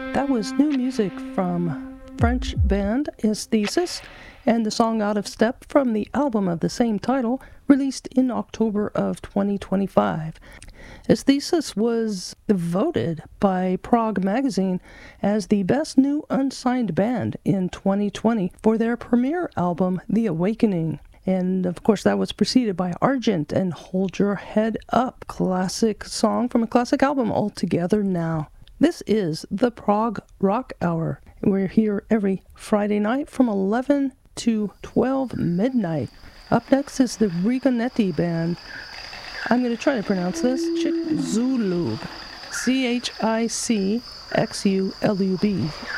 That was new music from French band Aesthesis and the song Out of Step from the album of the same title, released in October of 2025. Aesthesis was voted by Prog Magazine as the best new unsigned band in 2020 for their premiere album, The Awakening. And of course, that was preceded by Argent and Hold Your Head Up, classic song from a classic album, All Together Now. This is the Prog Rock Hour. We're here every Friday night from 11 to 12 midnight. Up next is the Rigonetti Band. I'm going to try to pronounce this. Chicxulub. Chicxulub.